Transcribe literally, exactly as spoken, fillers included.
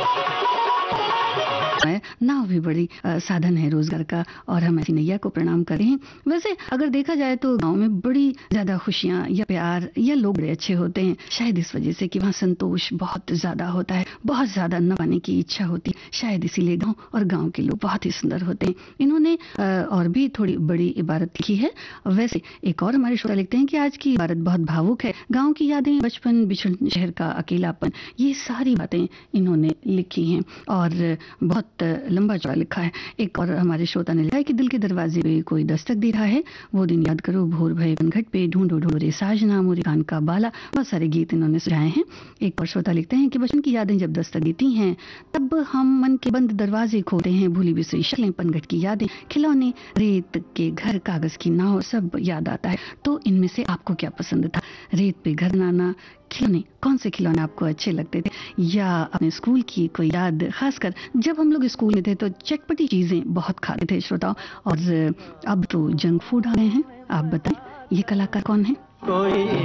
है, नाव भी बड़ी अ, साधन है रोजगार का और हम ऐसी नैया को प्रणाम कर रहे हैं। वैसे अगर देखा जाए तो गांव में बड़ी ज्यादा खुशियां या प्यार या लोग बड़े अच्छे होते हैं, शायद इस वजह से कि वहाँ संतोष बहुत ज्यादा होता है, बहुत ज्यादा न पाने की इच्छा होती है, शायद इसीलिए गांव और गांव के लोग बहुत ही सुंदर होते हैं। इन्होंने अ, और भी थोड़ी बड़ी इबारत लिखी है। वैसे एक और हमारे श्रोता लिखते हैं कि आज की इबारत बहुत भावुक है, गाँव की यादें, बचपन, बिछड़ शहर का अकेलापन, ये सारी बातें इन्होंने लिखी हैं और बहुत लंबा चौड़ा लिखा है। एक और हमारे श्रोता ने लिखा है कि दिल के दरवाजे पे कोई दस्तक दे रहा है, वो दिन याद करो, भोर भये पनघट पे, ढूंढो ढूंढो रे साजना, मोरे कान का बाला। बहुत सारे गीत इन्होंने सुझाए हैं। एक और श्रोता लिखते हैं कि बचपन की यादें जब दस्तक देती हैं, तब हम मन के बंद दरवाजे खोलते हैं, भूली बिसरी शक्लें, पनघट की यादें, खिलौने, रेत के घर, कागज की नाव, सब याद आता है। तो इनमें से आपको क्या पसंद था? रेत पे घर बनाना, खिलौने, कौन से खिलौने आपको अच्छे लगते थे, या अपने स्कूल की कोई याद? खासकर जब हम लोग स्कूल में थे तो चटपटी चीजें बहुत खाते थे श्रोताओं, और अब तो जंक फूड आ गए हैं। आप बताएं ये कलाकार कौन है?